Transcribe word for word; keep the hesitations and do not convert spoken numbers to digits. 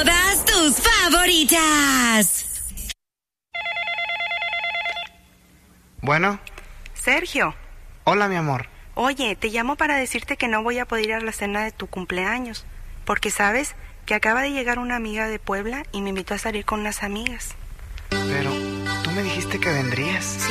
Todas tus favoritas. Bueno. Sergio. Hola, mi amor. Oye, te llamo para decirte que no voy a poder ir a la cena de tu cumpleaños, porque sabes que acaba de llegar una amiga de Puebla y me invitó a salir con unas amigas. Pero tú me dijiste que vendrías. Sí,